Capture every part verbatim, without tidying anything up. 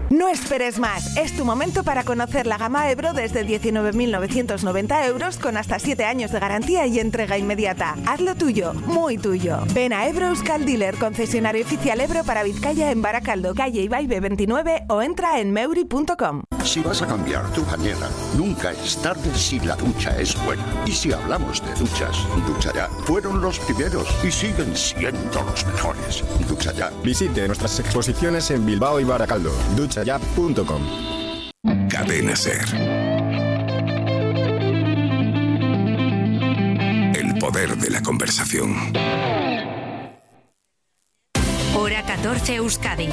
No esperes más, es tu momento para conocer la gama Ebro desde diecinueve mil novecientos noventa euros con hasta siete años de garantía y entrega inmediata. Hazlo tuyo, muy tuyo. Ven a Ebro Euskal Dealer, concesionario oficial Ebro para Vizcaya en Baracaldo, calle Ibaibe veintinueve o entra en meuri punto com. Si vas a cambiar tu bañera, nunca es tarde si la ducha es buena. Y si hablamos de duchas, Ducha Ya fueron los primeros y siguen siendo los mejores. Ducha Ya. Visite nuestras exposiciones en Bilbao y Baracaldo. ducha ya punto com. Cadena Ser. El poder de la conversación. Hora catorce Euskadi.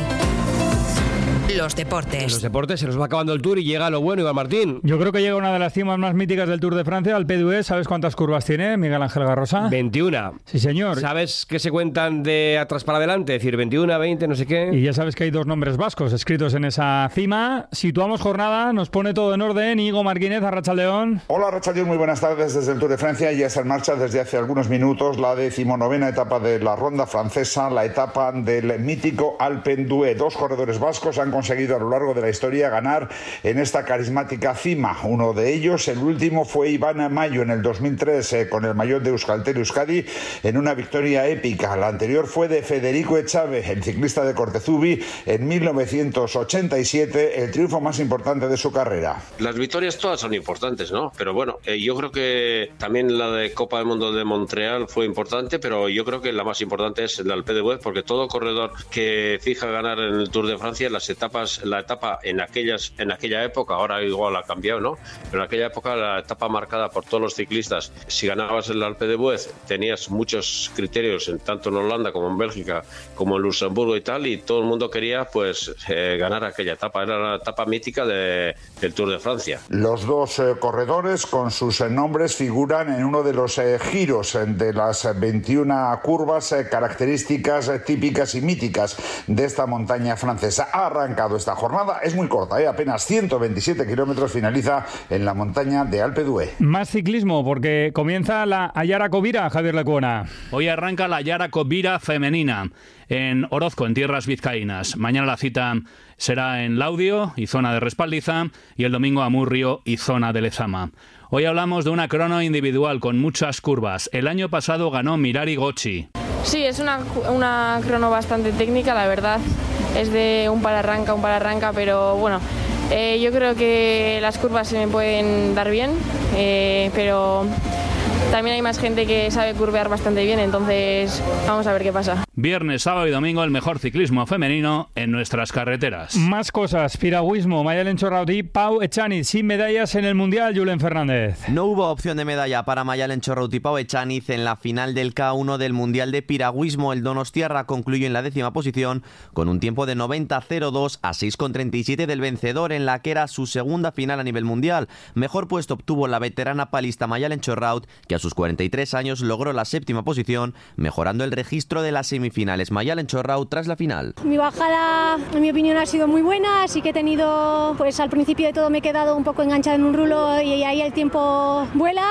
Los deportes. En los deportes se nos va acabando el Tour y llega lo bueno, Iván Martín. Yo creo que llega una de las cimas más míticas del Tour de Francia, Alpe d'Huez. ¿Sabes cuántas curvas tiene, Miguel Ángel Garrosa? veintiuna. Sí, señor. ¿Sabes qué se cuentan de atrás para adelante? Es decir, veintiuno, veinte, no sé qué. Y ya sabes que hay dos nombres vascos escritos en esa cima. Situamos jornada, nos pone todo en orden. Igo Martínez, Arratsaldeón. Hola, Arratsaldeón, muy buenas tardes desde el Tour de Francia. Ya está en marcha desde hace algunos minutos la decimonovena etapa de la ronda francesa, la etapa del mítico Alpe d'Huez. Dos corredores vascos han conseguido a lo largo de la historia ganar en esta carismática cima. Uno de ellos, el último, fue Iván Mayo en el dos mil tres eh, con el maillot de Euskaltel Euskadi en una victoria épica. La anterior fue de Federico Echave, el ciclista de Cortezubi, en mil novecientos ochenta y siete, el triunfo más importante de su carrera. Las victorias todas son importantes, ¿no? Pero bueno, eh, yo creo que también la de Copa del Mundo de Montreal fue importante, pero yo creo que la más importante es el Alpe d'Huez, porque todo corredor que fija ganar en el Tour de Francia, las etapas la etapa en aquellas en aquella época, ahora igual ha cambiado, ¿no? Pero en aquella época la etapa marcada por todos los ciclistas, si ganabas el Alpe d'Huez tenías muchos criterios, en, tanto en Holanda como en Bélgica, como en Luxemburgo y tal, y todo el mundo quería pues eh, ganar aquella etapa, era la etapa mítica de, del Tour de Francia. Los dos eh, corredores con sus eh, nombres figuran en uno de los eh, giros eh, de las veintiuna curvas eh, características eh, típicas y míticas de esta montaña francesa. Ha arrancado esta jornada, es muy corta, ¿eh? Apenas ciento veintisiete kilómetros, finaliza en la montaña de Alpe d'Huez. Más ciclismo, porque comienza la Ayara Covira, Javier Lecuona. Hoy arranca la Ayara Covira femenina en Orozco, en tierras vizcaínas. Mañana la cita será en Laudio y zona de Respaldiza, y el domingo Amurrio y zona de Lezama. Hoy hablamos de una crono individual con muchas curvas. El año pasado ganó Mirari Gocci. Sí, es una, una crono bastante técnica, la verdad. Es de un para arranca, un para arranca, pero bueno, eh, yo creo que las curvas se me pueden dar bien, eh, pero también hay más gente que sabe curvear bastante bien, entonces vamos a ver qué pasa. Viernes, sábado y domingo el mejor ciclismo femenino en nuestras carreteras. Más cosas, piragüismo, Mayalen Chorraut y Pau Echaniz sin medallas en el Mundial, Julen Fernández. No hubo opción de medalla para Mayalen Chorraut y Pau Echaniz en la final del K uno del Mundial de Piragüismo. El donostiarra concluyó en la décima posición con un tiempo de noventa cero dos a seis con treinta y siete del vencedor en la que era su segunda final a nivel mundial. Mejor puesto obtuvo la veterana palista Mayalen Chorraut, que a sus cuarenta y tres años logró la séptima posición, mejorando el registro de las semifinales. Mayalen Chorraut tras la final. Mi bajada, en mi opinión, ha sido muy buena, así que he tenido, pues al principio de todo me he quedado un poco enganchada en un rulo y ahí el tiempo vuela,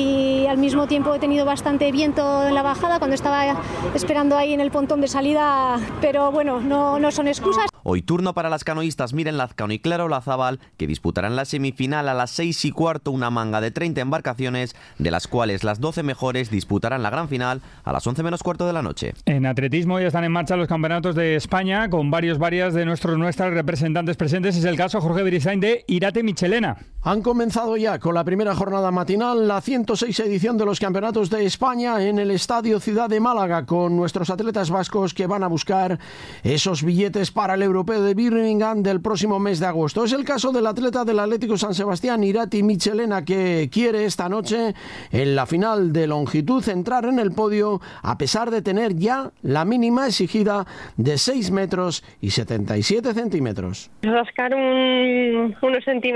y al mismo tiempo he tenido bastante viento en la bajada cuando estaba esperando ahí en el pontón de salida, pero bueno, no, no son excusas. Hoy turno para las canoístas Miren Lazcano y Clara Olazábal, que disputarán la semifinal a las seis y cuarto, una manga de treinta embarcaciones, de las cuales las doce mejores disputarán la gran final a las once menos cuarto de la noche. En atletismo ya están en marcha los campeonatos de España, con varios varias de nuestros nuestras representantes presentes. Es el caso, Jorge Beristain, de Irate Michelena. Han comenzado ya con la primera jornada matinal la ciento seis edición de los campeonatos de España en el Estadio Ciudad de Málaga, con nuestros atletas vascos que van a buscar esos billetes para el Europeo de Birmingham del próximo mes de agosto. Es el caso del atleta del Atlético San Sebastián, Irati Michelena, que quiere esta noche en la final de longitud entrar en el podio a pesar de tener ya la mínima exigida de seis metros y setenta y siete centímetros. Rascar un, unos centímetros